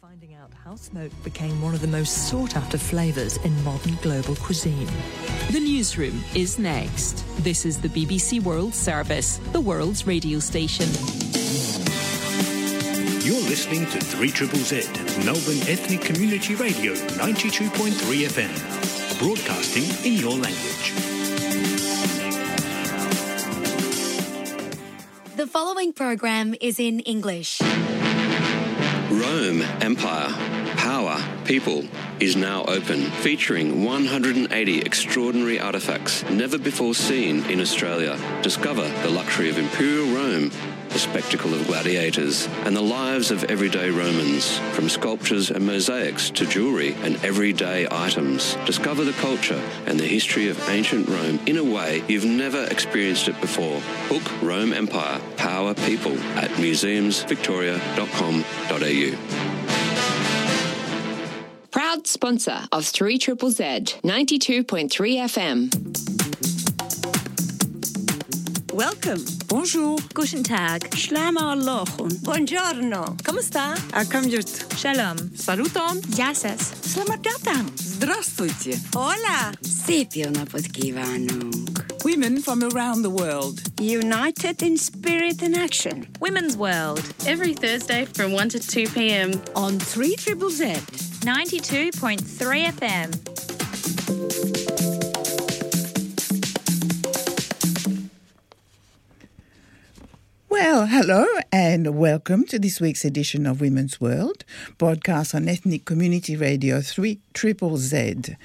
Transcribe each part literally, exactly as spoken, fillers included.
Finding out how smoke became one of the most sought-after flavours in modern global cuisine. The Newsroom is next. This is the B B C World Service, the world's radio station. You're listening to three Z Z Z, Melbourne Ethnic Community Radio, ninety-two point three F M, broadcasting in your language. The following program is in English. Rome Empire, Power, People is now open, featuring one hundred eighty extraordinary artefacts never before seen in Australia. Discover the luxury of Imperial Rome, the spectacle of gladiators, and the lives of everyday Romans, from sculptures and mosaics to jewellery and everyday items. Discover the culture and the history of ancient Rome in a way you've never experienced it before. Book Rome Empire, Power, People at museums victoria dot com dot a u. Proud sponsor of three Z Z Z, ninety-two point three F M. Welcome. Bonjour. Guten Tag. Shlama Alochun. Buongiorno. ¿Cómo está? Akam yurt. Shalom. Saluton. Yasas. Selamat datang. Здравствуйте. Hola. Szép jó napot kívánunk. Women from around the world. United in spirit and action. Women's World. Every Thursday from one to two p.m. On three Z Z Z. ninety-two point three F M. Well, hello and welcome to this week's edition of Women's World, broadcast on Ethnic Community Radio three Z Z Z.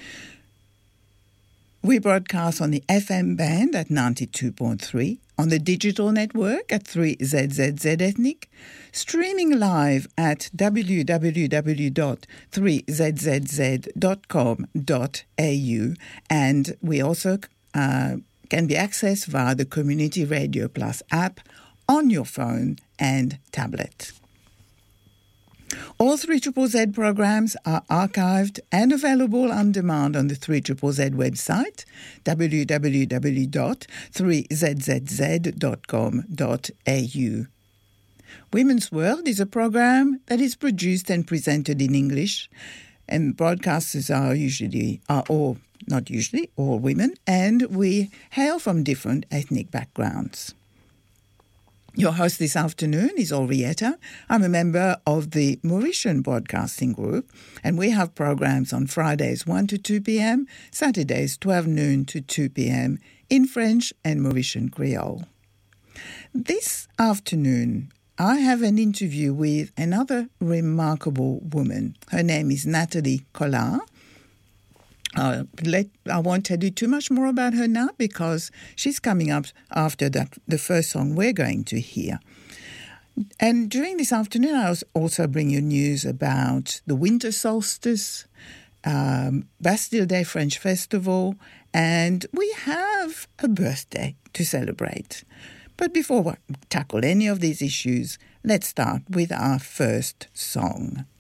We broadcast on the F M band at ninety-two point three, on the digital network at three Z Z Z Ethnic, streaming live at w w w dot three z z z dot com dot a u, and we also uh, can be accessed via the Community Radio Plus app on your phone and tablet. All three Z Z Z programs are archived and available on demand on the three Z Z Z website, w w w dot three z z z dot com dot a u. Women's World is a program that is produced and presented in English, and broadcasters are usually, are all, not usually, all women, and we hail from different ethnic backgrounds. Your host this afternoon is Henrietta. I'm a member of the Mauritian Broadcasting Group, and we have programs on Fridays one to two p.m, Saturdays twelve noon to two p.m, in French and Mauritian Creole. This afternoon, I have an interview with another remarkable woman. Her name is Nathalie Collard. Uh, let, I won't tell you too much more about her now because she's coming up after that, the first song we're going to hear. And during this afternoon, I'll also bring you news about the winter solstice, um, Bastille Day French Festival, and we have a birthday to celebrate. But before we tackle any of these issues, let's start with our first song.